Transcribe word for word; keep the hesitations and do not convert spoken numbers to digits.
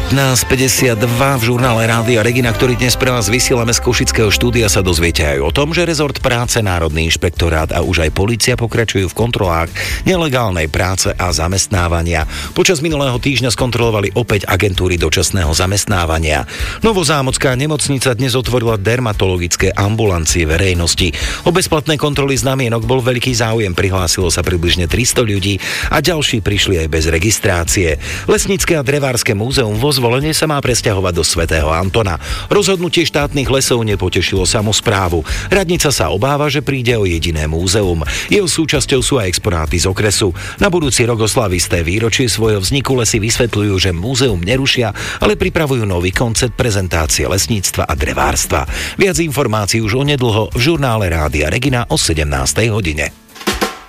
pätnásť päťdesiatdva v žurnále Rádia Regina, ktorý dnes pre vás vysielame z košického štúdia, sa dozviete aj o tom, že rezort práce, Národný inšpektorát a už aj polícia pokračujú v kontrolách nelegálnej práce a zamestnávania. Počas minulého týždňa skontrolovali opäť agentúry dočasného zamestnávania. Novozámocká nemocnica dnes otvorila dermatologické ambulancie verejnosti. O bezplatné kontroly znamienok bol veľký záujem, prihlásilo sa približne tristo ľudí a ďalší prišli aj bez registrácie. Lesnícke a drevárske múzeum vo Zvolenie sa má presťahovať do Svätého Antona. Rozhodnutie štátnych lesov nepotešilo samosprávu. Radnica sa obáva, že príde o jediné múzeum. Jeho súčasťou sú aj exponáty z okresu. Na budúci rok oslavisté výročie svojho vzniku lesy vysvetľujú, že múzeum nerušia, ale pripravujú nový koncept prezentácie lesníctva a drevárstva. Viac informácií už onedlho v žurnále Rádia Regina o sedemnástej hodine.